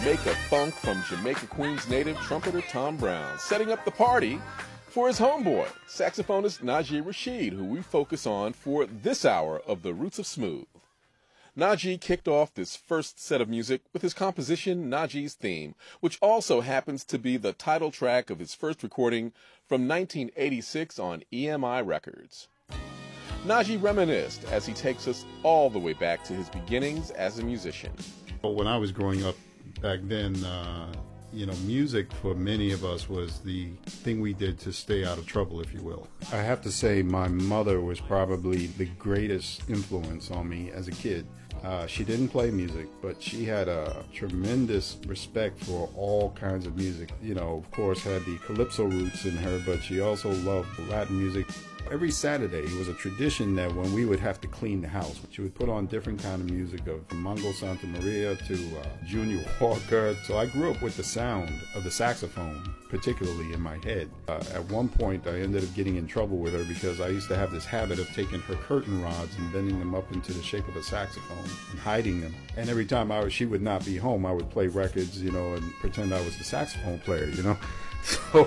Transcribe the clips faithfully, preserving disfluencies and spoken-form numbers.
Jamaica funk from Jamaica Queens native trumpeter Tom Brown, setting up the party for his homeboy, saxophonist Najee Rashid, who we focus on for this hour of The Roots of Smooth. Najee kicked off this first set of music with his composition, Najee's Theme, which also happens to be the title track of his first recording from nineteen eighty-six on E M I Records. Najee reminisced as he takes us all the way back to his beginnings as a musician. When I was growing up back then, uh, you know, music for many of us was the thing we did to stay out of trouble, if you will. I have to say my mother was probably the greatest influence on me as a kid. Uh, she didn't play music, but she had a tremendous respect for all kinds of music. You know, of course, had the calypso roots in her, but she also loved Latin music. Every Saturday, it was a tradition that when we would have to clean the house, she would put on different kind of music, of from Mongo Santa Maria to uh, Junior Walker. So I grew up with the sound of the saxophone, particularly in my head. Uh, at one point, I ended up getting in trouble with her because I used to have this habit of taking her curtain rods and bending them up into the shape of a saxophone and hiding them. And every time I was, she would not be home, I would play records, you know, and pretend I was the saxophone player, you know. So...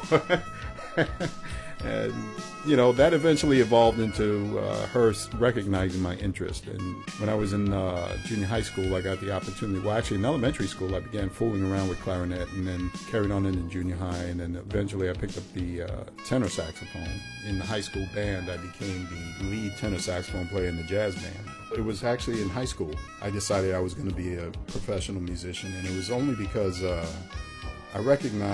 And, you know, that eventually evolved into uh, her recognizing my interest. And when I was in uh, junior high school, I got the opportunity, well, actually in elementary school, I began fooling around with clarinet and then carried on into junior high. And then eventually I picked up the uh, tenor saxophone. In the high school band, I became the lead tenor saxophone player in the jazz band. It was actually in high school I decided I was going to be a professional musician. And it was only because uh, I recognized